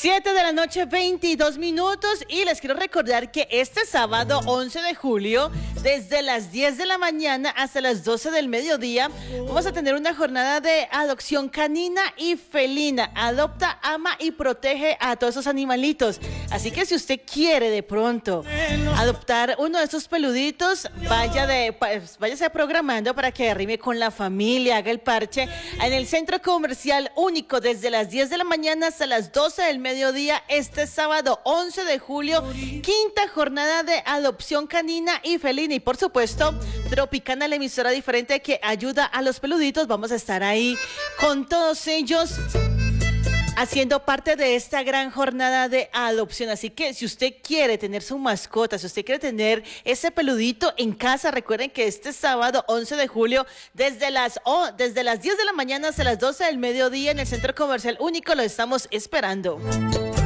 7 de la noche, 22 minutos, y les quiero recordar que este sábado 11 de julio, desde las 10 de la mañana hasta las 12 del mediodía, vamos a tener una jornada de adopción canina y felina. Adopta, ama y protege a todos esos animalitos. Así que si usted quiere de pronto adoptar uno de estos peluditos, váyase programando para que arrime con la familia, haga el parche en el Centro Comercial Único desde las 10 de la mañana hasta las 12 del mediodía este sábado 11 de julio, quinta jornada de adopción canina y felina. Y por supuesto, Tropicana, la emisora diferente que ayuda a los peluditos, vamos a estar ahí con todos ellos haciendo parte de esta gran jornada de adopción. Así que si usted quiere tener su mascota, si usted quiere tener ese peludito en casa, recuerden que este sábado 11 de julio, desde las 10 de la mañana hasta las 12 del mediodía en el Centro Comercial Único, lo estamos esperando.